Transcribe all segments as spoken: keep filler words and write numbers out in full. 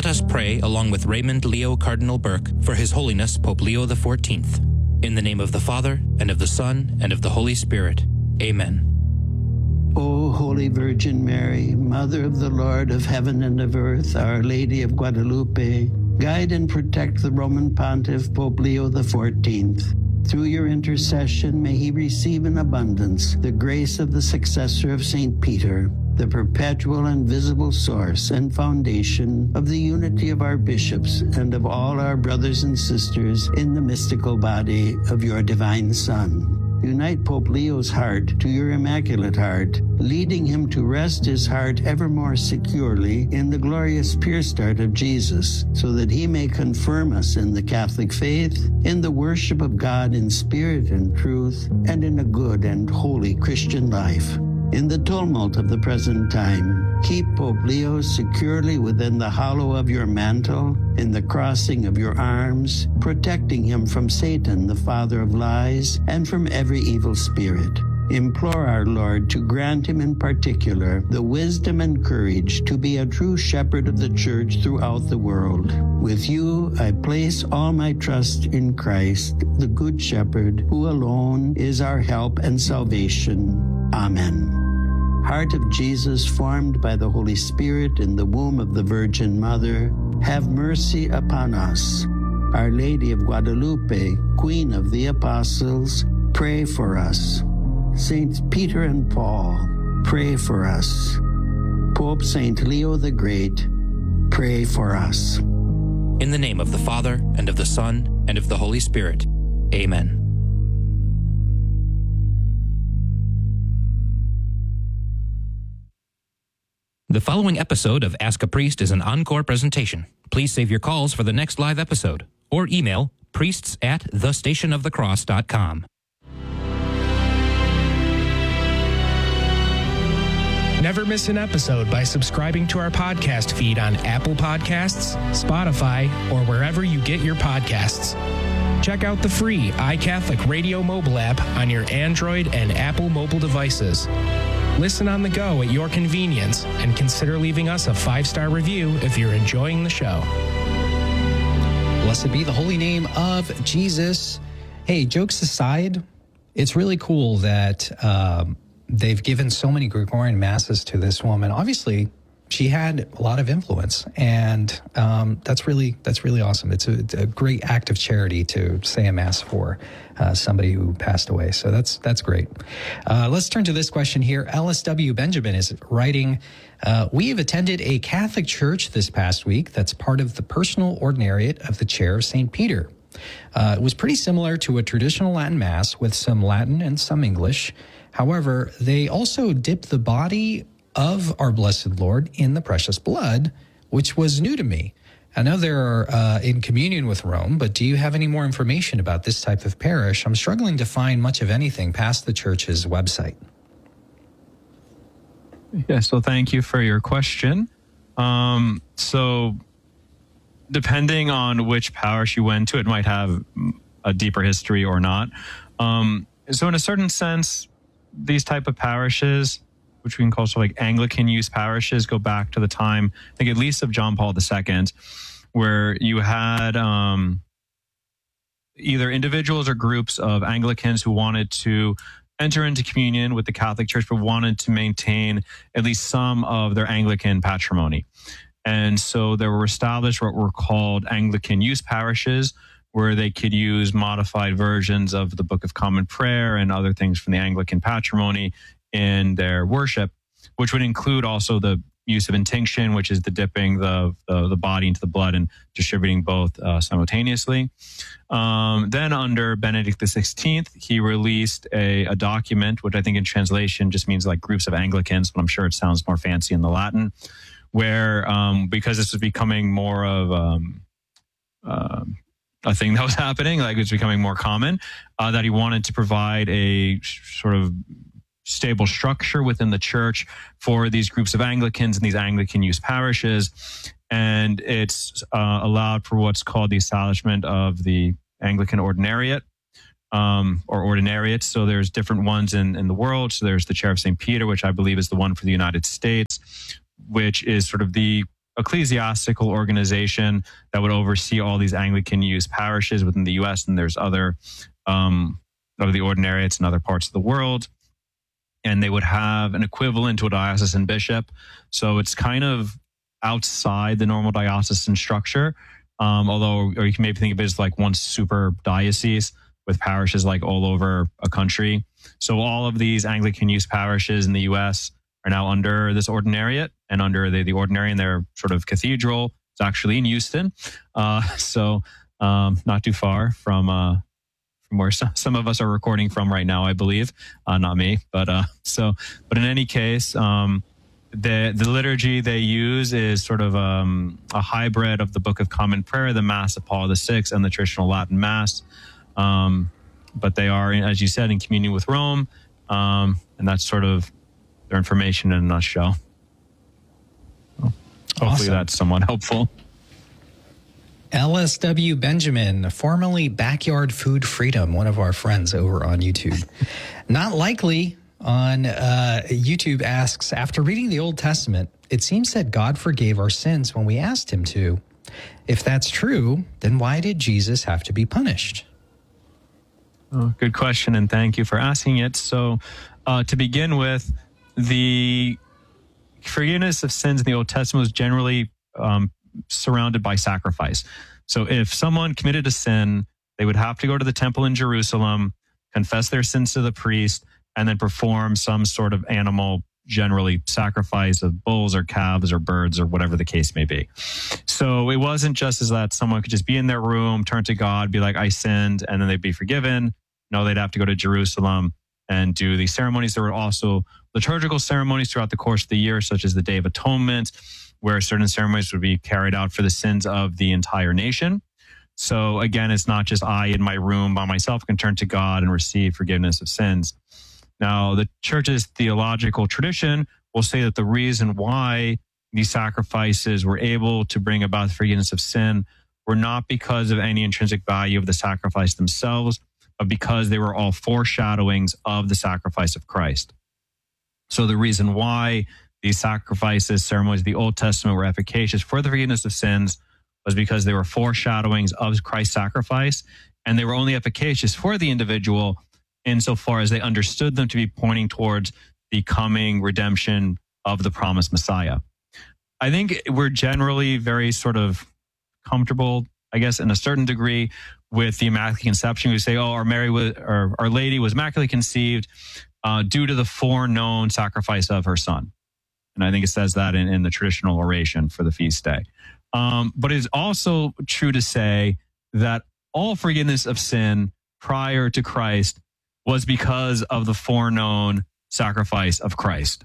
Let us pray along with Raymond Leo Cardinal Burke for His Holiness Pope Leo the fourteenth. In the name of the Father, and of the Son, and of the Holy Spirit. Amen. O Holy Virgin Mary, Mother of the Lord of heaven and of earth, Our Lady of Guadalupe, guide and protect the Roman Pontiff Pope Leo the fourteenth. Through your intercession, may he receive in abundance the grace of the successor of Saint Peter, the perpetual and visible source and foundation of the unity of our bishops and of all our brothers and sisters in the mystical body of your divine Son. Unite Pope Leo's heart to your Immaculate Heart, leading him to rest his heart ever more securely in the glorious pure start of Jesus, so that he may confirm us in the Catholic faith, in the worship of God in spirit and truth, and in a good and holy Christian life. In the tumult of the present time, keep Pope Leo securely within the hollow of your mantle, in the crossing of your arms, protecting him from Satan, the father of lies, and from every evil spirit. Implore our Lord to grant him in particular the wisdom and courage to be a true shepherd of the Church throughout the world. With you, I place all my trust in Christ, the Good Shepherd, who alone is our help and salvation. Amen. Heart of Jesus, formed by the Holy Spirit in the womb of the Virgin Mother, have mercy upon us. Our Lady of Guadalupe, Queen of the Apostles, pray for us. Saints Peter and Paul, pray for us. Pope Saint Leo the Great, pray for us. In the name of the Father, and of the Son, and of the Holy Spirit. Amen. The following episode of Ask a Priest is an encore presentation. Please save your calls for the next live episode or email priests at the station of the cross dot com. Never miss an episode by subscribing to our podcast feed on Apple Podcasts, Spotify, or wherever you get your podcasts. Check out the free iCatholic Radio mobile app on your Android and Apple mobile devices. Listen on the go at your convenience, and consider leaving us a five-star review if you're enjoying the show. Blessed be the holy name of Jesus. Hey, jokes aside, it's really cool that um, they've given so many Gregorian masses to this woman. Obviously, she had a lot of influence, and um, that's really that's really awesome. It's a, it's a great act of charity to say a mass for uh, somebody who passed away. So that's that's great. Uh, let's turn to this question here. L S W Benjamin is writing, uh, we have attended a Catholic church this past week that's part of the personal ordinariate of the Chair of Saint Peter. Uh, it was pretty similar to a traditional Latin Mass with some Latin and some English. However, they also dipped the body of our blessed Lord in the precious blood, which was new to me. I know they're uh, in communion with Rome, but do you have any more information about this type of parish? I'm struggling to find much of anything past the church's website. Yeah, so thank you for your question. Um, so depending on which parish you went to, it might have a deeper history or not. Um, so in a certain sense, these type of parishes, which we can call sort of like Anglican use parishes, go back to the time, I think at least of John Paul the Second, where you had um, either individuals or groups of Anglicans who wanted to enter into communion with the Catholic Church, but wanted to maintain at least some of their Anglican patrimony. And so there were established what were called Anglican use parishes, where they could use modified versions of the Book of Common Prayer and other things from the Anglican patrimony in their worship, which would include also the use of intinction, which is the dipping the the, the body into the blood and distributing both uh, simultaneously. Um, then under Benedict the sixteenth, he released a, a document, which I think in translation just means like groups of Anglicans, but I'm sure it sounds more fancy in the Latin, where um, because this was becoming more of um, uh, a thing that was happening, like it was becoming more common, uh, that he wanted to provide a sort of stable structure within the church for these groups of Anglicans and these Anglican use parishes. And it's uh, allowed for what's called the establishment of the Anglican Ordinariate um, or Ordinariate. So there's different ones in, in the world. So there's the Chair of Saint Peter, which I believe is the one for the United States, which is sort of the ecclesiastical organization that would oversee all these Anglican youth parishes within the U S, and there's other um, of the ordinariates in other parts of the world. And they would have an equivalent to a diocesan bishop. So it's kind of outside the normal diocesan structure. Um, although, or you can maybe think of it as like one super diocese with parishes like all over a country. So all of these Anglican youth parishes in the U S are now under this ordinariate and under the, the ordinary in their sort of cathedral. It's actually in Houston. Uh, so um, not too far from, uh, from where some, some of us are recording from right now, I believe. Uh, not me, but uh, so, but in any case, um, the the liturgy they use is sort of um, a hybrid of the Book of Common Prayer, the Mass of Paul the Sixth, and the traditional Latin Mass. Um, but they are, as you said, in communion with Rome, um, and that's sort of their information in a nutshell. Well, hopefully Awesome. That's somewhat helpful. L S W Benjamin, formerly Backyard Food Freedom, one of our friends over on YouTube. Not likely on uh, YouTube asks, after reading the Old Testament, it seems that God forgave our sins when we asked him to. If that's true, then why did Jesus have to be punished? Oh, good question, and thank you for asking it. So uh, to begin with, the forgiveness of sins in the Old Testament was generally um, surrounded by sacrifice. So if someone committed a sin, they would have to go to the temple in Jerusalem, confess their sins to the priest, and then perform some sort of animal, generally sacrifice of bulls or calves or birds or whatever the case may be. So it wasn't just as that someone could just be in their room, turn to God, be like, I sinned, and then they'd be forgiven. No, they'd have to go to Jerusalem and do these ceremonies. There were also liturgical ceremonies throughout the course of the year, such as the Day of Atonement, where certain ceremonies would be carried out for the sins of the entire nation. So again, it's not just I in my room by myself can turn to God and receive forgiveness of sins. Now, the church's theological tradition will say that the reason why these sacrifices were able to bring about the forgiveness of sin were not because of any intrinsic value of the sacrifice themselves, but because they were all foreshadowings of the sacrifice of Christ. So the reason why these sacrifices, ceremonies of the Old Testament were efficacious for the forgiveness of sins was because they were foreshadowings of Christ's sacrifice, and they were only efficacious for the individual insofar as they understood them to be pointing towards the coming redemption of the promised Messiah. I think we're generally very sort of comfortable, I guess, in a certain degree with the Immaculate Conception. We say, oh, our Mary was, or Our Lady was immaculately conceived uh, due to the foreknown sacrifice of her son. And I think it says that in, in the traditional oration for the feast day. Um, but it is also true to say that all forgiveness of sin prior to Christ was because of the foreknown sacrifice of Christ.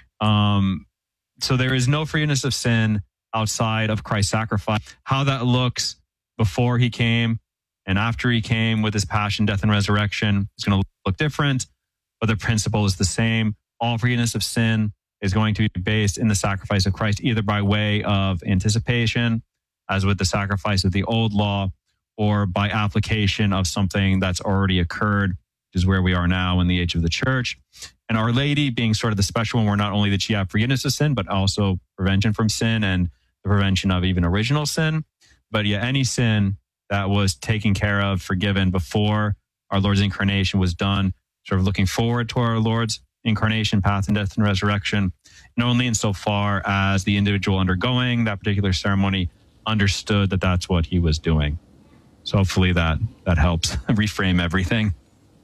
Um, so there is no forgiveness of sin outside of Christ's sacrifice. How that looks before he came and after he came with his passion, death, and resurrection is going to look different, but the principle is the same. All forgiveness of sin is going to be based in the sacrifice of Christ, either by way of anticipation, as with the sacrifice of the old law, or by application of something that's already occurred, which is where we are now in the age of the church. And Our Lady being sort of the special one, where not only did she have forgiveness of sin, but also prevention from sin and the prevention of even original sin. But yeah, any sin that was taken care of, forgiven before our Lord's incarnation was done, sort of looking forward to our Lord's incarnation, path, and death and resurrection, and only insofar as the individual undergoing that particular ceremony understood that that's what he was doing. So hopefully that that helps reframe everything.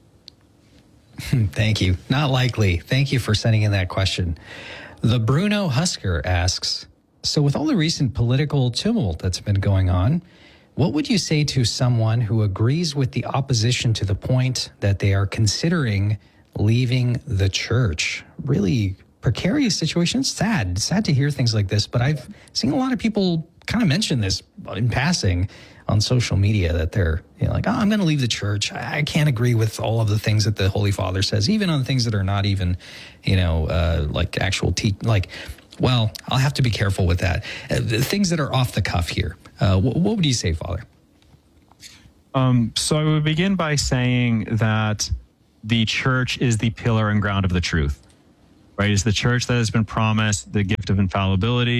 Thank you. Not likely. Thank you for sending in that question. The Bruno Husker asks, so with all the recent political tumult that's been going on, what would you say to someone who agrees with the opposition to the point that they are considering leaving the church? Really precarious situation. It's sad. It's sad to hear things like this, but I've seen a lot of people kind of mention this in passing on social media, that they're, you know, like, oh, I'm going to leave the church. I can't agree with all of the things that the Holy Father says, even on things that are not even, you know, uh, like actual te- like, well, I'll have to be careful with that. Uh, the things that are off the cuff here. Uh, what, what would you say, Father? Um, so I would begin by saying that the church is the pillar and ground of the truth, right? It's the church that has been promised the gift of infallibility,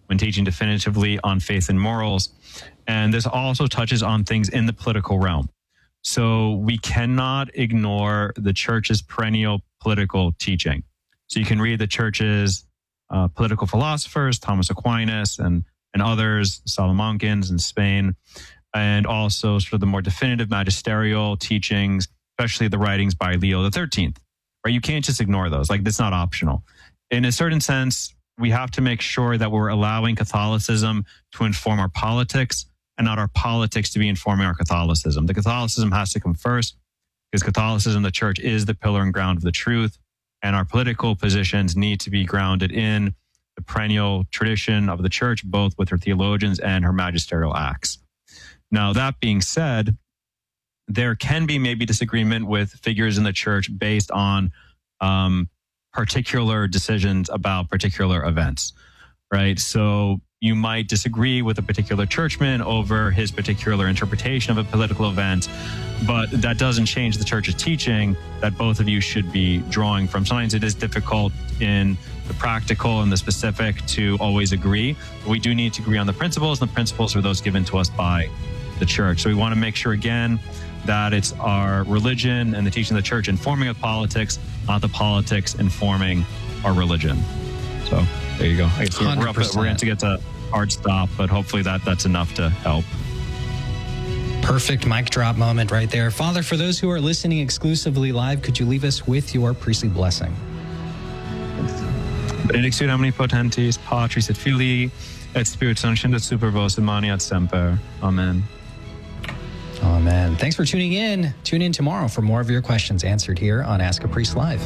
when teaching definitively on faith and morals. And this also touches on things in the political realm. So we cannot ignore the church's perennial political teaching. So you can read the church's uh, political philosophers, Thomas Aquinas and, and others, Salamancans in Spain, and also sort of the more definitive magisterial teachings, especially the writings by Leo the thirteenth, right? You can't just ignore those. Like, that's not optional. In a certain sense, we have to make sure that we're allowing Catholicism to inform our politics and not our politics to be informing our Catholicism. The Catholicism has to come first because Catholicism, the church, is the pillar and ground of the truth. And our political positions need to be grounded in the perennial tradition of the church, both with her theologians and her magisterial acts. Now, that being said, there can be maybe disagreement with figures in the church based on um, particular decisions about particular events, right? So you might disagree with a particular churchman over his particular interpretation of a political event, but that doesn't change the church's teaching that both of you should be drawing from. Sometimes it is difficult in the practical and the specific to always agree, but we do need to agree on the principles, and the principles are those given to us by the church. So we want to make sure, again, that it's our religion and the teaching of the church informing of politics, not the politics informing our religion. So there you go. I guess we're, up, we're going to get to hard stop, but hopefully that that's enough to help. Perfect mic drop moment right there. Father, for those who are listening exclusively live, could you leave us with your priestly blessing? Benedictio omnipotentis, Patris et Filii, et Spiritus Sancti, super vos et mani ad semper. Amen. Amen. Thanks for tuning in. Tune in tomorrow for more of your questions answered here on Ask a Priest Live.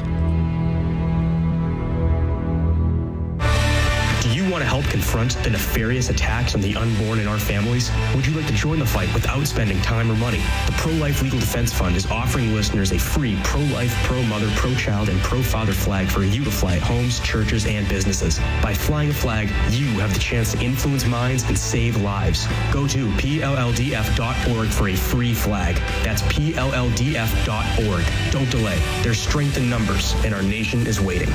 Do you want to help confront the nefarious attacks on the unborn in our families? Would you like to join the fight without spending time or money? The Pro-Life Legal Defense Fund is offering listeners a free pro-life, pro-mother, pro-child, and pro-father flag for you to fly at homes, churches, and businesses. By flying a flag, you have the chance to influence minds and save lives. Go to P L L D F dot org for a free flag. That's P L L D F dot org. Don't delay. There's strength in numbers, and our nation is waiting.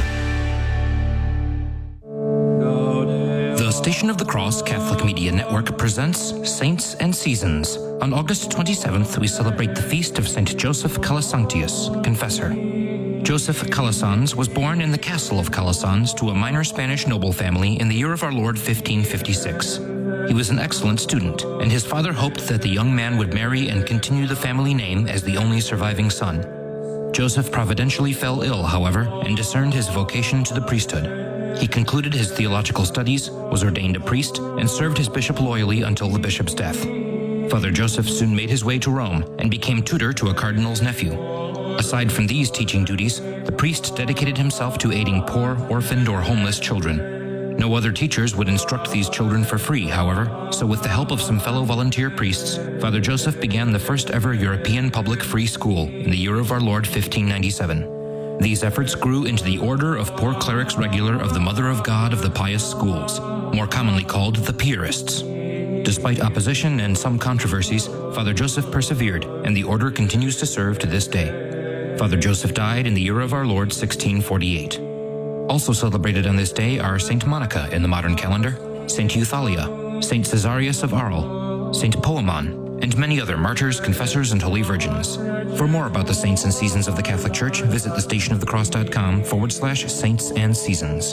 The Station of the Cross Catholic Media Network presents Saints and Seasons. On August twenty-seventh, we celebrate the feast of Saint Joseph Calasanctius, Confessor. Joseph Calasanz was born in the castle of Calasanz to a minor Spanish noble family in the year of our Lord fifteen fifty-six. He was an excellent student, and his father hoped that the young man would marry and continue the family name as the only surviving son. Joseph providentially fell ill, however, and discerned his vocation to the priesthood. He concluded his theological studies, was ordained a priest, and served his bishop loyally until the bishop's death. Father Joseph soon made his way to Rome and became tutor to a cardinal's nephew. Aside from these teaching duties, the priest dedicated himself to aiding poor, orphaned, or homeless children. No other teachers would instruct these children for free, however, so with the help of some fellow volunteer priests, Father Joseph began the first ever European public free school in the year of our Lord fifteen ninety-seven. These efforts grew into the Order of Poor Clerics Regular of the Mother of God of the Pious Schools, more commonly called the Piarists. Despite opposition and some controversies, Father Joseph persevered, and the order continues to serve to this day. Father Joseph died in the year of our Lord sixteen forty-eight. Also celebrated on this day are Saint Monica in the modern calendar, Saint Euthalia, Saint Caesarius of Arles, Saint Poemon, and many other martyrs, confessors, and holy virgins. For more about the saints and seasons of the Catholic Church, visit thestationofthecross.com forward slash saints and seasons.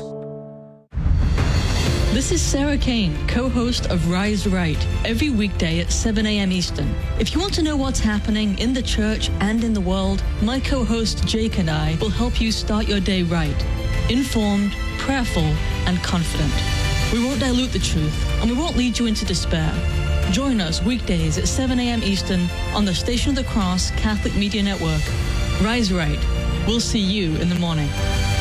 This is Sarah Kane, co-host of Rise Right, every weekday at seven a.m. Eastern. If you want to know what's happening in the church and in the world, my co-host Jake and I will help you start your day right, informed, prayerful, and confident. We won't dilute the truth, and we won't lead you into despair. Join us weekdays at seven a.m. Eastern on the Station of the Cross Catholic Media Network. Rise Right. We'll see you in the morning.